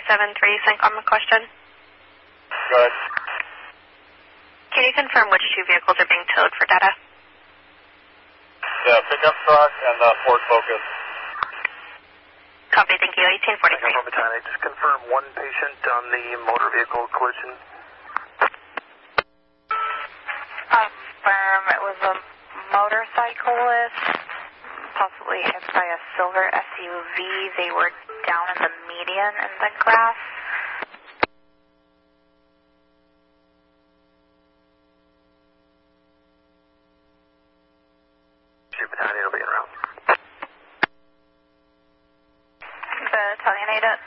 Syncom question. Go ahead. Can you confirm which two vehicles are being towed for data? The pickup truck and the Ford Focus. Copy, thank you. 1843. Battalion, just confirm one patient on the motor vehicle collision. Confirm it was a motorcyclist, possibly hit by a silver SUV. They were down in the median in the grass. Battalion will be en route. Battalion 8